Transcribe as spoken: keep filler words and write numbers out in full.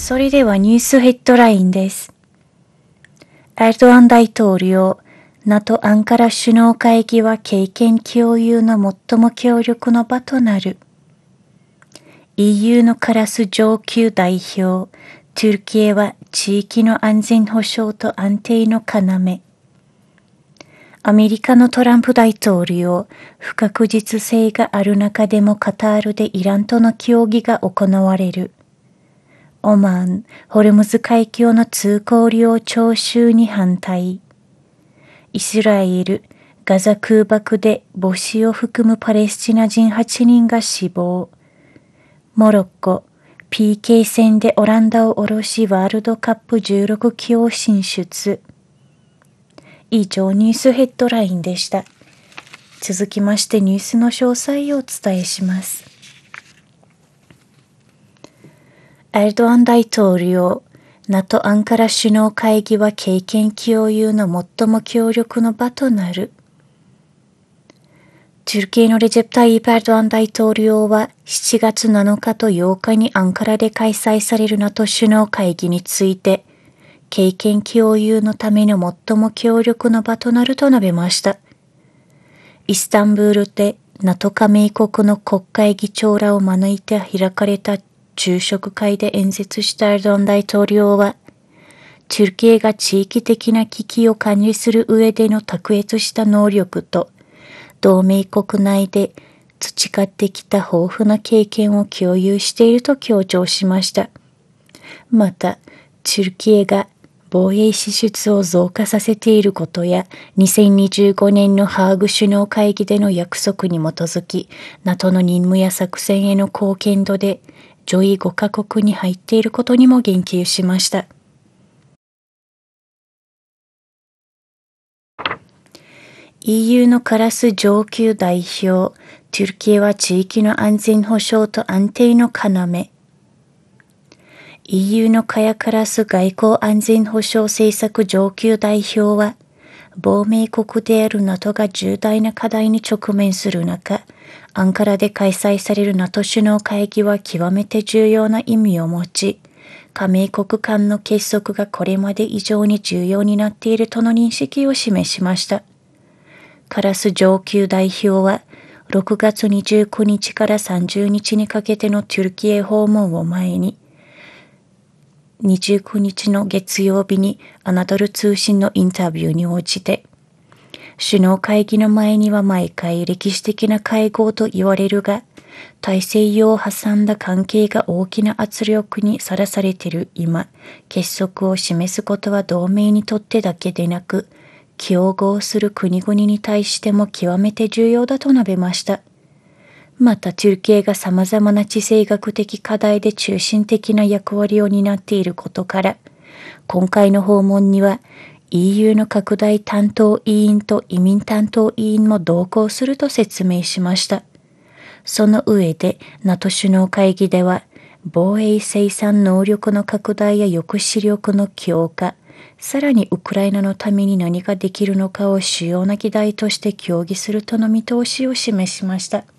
それではニュースヘッドラインです。エルドアン大統領、NATO アンカラ首脳会議は経験共有の最も強力の場となる。イーユー のカラス上級代表、トゥルキエは地域の安全保障と安定の要。アメリカのトランプ大統領、不確実性がある中でもカタールでイランとの協議が行われる。オマーン、ホルムズ海峡の通行料徴収に反対。イスラエル、ガザ空爆で母子を含むパレスチナ人はちにんが死亡。モロッコ、ピーケー 戦でオランダを下ろしワールドカップじゅうろく強進出。以上ニュースヘッドラインでした。続きましてニュースの詳細をお伝えします。エルドアン大統領、NATO アンカラ首脳会議は経験共有の最も強力の場となる。トゥルキーのレジェプタイープ・エルドアン大統領はしちがつなのかとようかにアンカラで開催される NATO 首脳会議について、経験共有のための最も強力な場となると述べました。イスタンブールで NATO 加盟国の国会議長らを招いて開かれた昼食会で演説したエルドアン大統領は、トゥルキエが地域的な危機を管理する上での卓越した能力と、同盟国内で培ってきた豊富な経験を共有していると強調しました。また、トゥルキエが防衛支出を増加させていることや、にせんにじゅうごねんのハーグ首脳会議での約束に基づき、NATO の任務や作戦への貢献度で上位ごカ国に入っていることにも言及しました。イーユー のカラス上級代表、トゥルキエは地域の安全保障と安定の要。イーユー のカヤカラス外交安全保障政策上級代表は、亡命国である NATO が重大な課題に直面する中、アンカラで開催される NATO 首脳会議は極めて重要な意味を持ち、加盟国間の結束がこれまで以上に重要になっているとの認識を示しました。カラス上級代表は、ろくがつにじゅうくにちからさんじゅうにちにかけてのトゥルキエ訪問を前に、にじゅうくにちの月曜日にアナドル通信のインタビューに応じて、首脳会議の前には毎回歴史的な会合と言われるが、大西洋を挟んだ関係が大きな圧力にさらされている今、結束を示すことは同盟にとってだけでなく、競合する国々に対しても極めて重要だと述べました。また、トゥルキエが様々な地政学的課題で中心的な役割を担っていることから、今回の訪問には イーユー の拡大担当委員と移民担当委員も同行すると説明しました。その上で NATO 首脳会議では、防衛生産能力の拡大や抑止力の強化、さらにウクライナのために何ができるのかを主要な議題として協議するとの見通しを示しました。